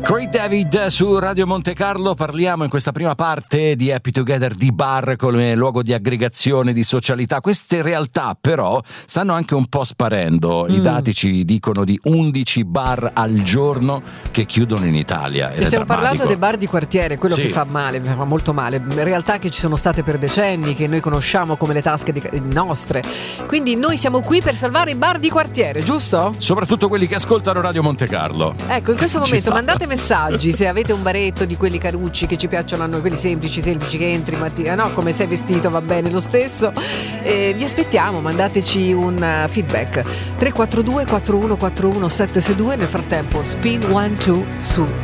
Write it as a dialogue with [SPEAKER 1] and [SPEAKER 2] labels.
[SPEAKER 1] Creed David su Radio Monte Carlo. Parliamo in questa prima parte di Happy Together, di bar come luogo di aggregazione, di socialità. Queste realtà però stanno anche un po' sparendo. I dati ci dicono di 11 bar al giorno che chiudono in Italia.
[SPEAKER 2] E stiamo parlando dei bar di quartiere, quello
[SPEAKER 1] sì,
[SPEAKER 2] che fa male, fa molto male. Realtà che ci sono state per decenni, che noi conosciamo come le tasche nostre. Quindi noi siamo qui per salvare i bar di quartiere, giusto?
[SPEAKER 1] Soprattutto quelli che ascoltano Radio Monte Carlo.
[SPEAKER 2] Ecco, in questo momento mandate messaggi se avete un baretto di quelli carucci che ci piacciono a noi, quelli semplici che entri mattina, no, come sei vestito va bene lo stesso. Vi aspettiamo, mandateci un feedback 342 4141 762. Nel frattempo Spin 1 2 su